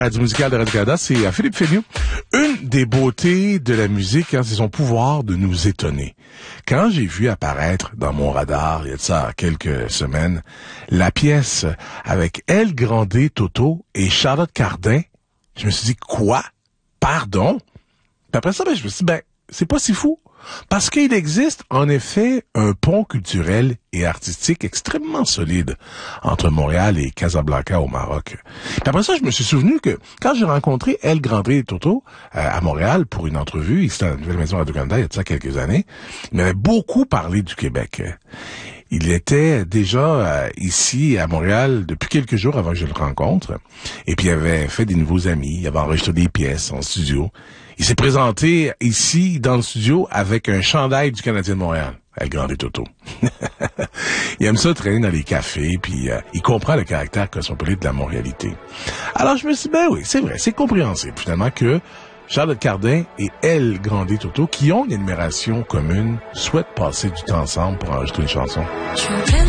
Radio musicale de Radio-Canada, c'est Philippe Féniaux. Une des beautés de la musique, c'est son pouvoir de nous étonner. Quand j'ai vu apparaître dans mon radar, il y a de ça quelques semaines, la pièce avec El Grande Toto et Charlotte Cardin, je me suis dit, quoi? Pardon? Puis après ça, je me suis dit, c'est pas si fou. Parce qu'il existe, en effet, un pont culturel et artistique extrêmement solide entre Montréal et Casablanca au Maroc. Puis après ça, je me suis souvenu que quand j'ai rencontré El Grande et Toto à Montréal pour une entrevue, c'était à la Nouvelle Maison Radio-Canada il y a de ça quelques années, il m'avait beaucoup parlé du Québec. Il était déjà ici à Montréal depuis quelques jours avant que je le rencontre. Et puis il avait fait des nouveaux amis, il avait enregistré des pièces en studio. Il s'est présenté ici dans le studio avec un chandail du Canadien de Montréal, El Grande Toto. Il aime ça traîner dans les cafés, puis il comprend le caractère cosmopolite de la Montréalité. Alors je me suis dit, oui, c'est vrai, c'est compréhensible finalement que Charlotte Cardin et El Grande Toto, qui ont une admiration commune, souhaitent passer du temps ensemble pour enregistrer une chanson. Je suis en pleine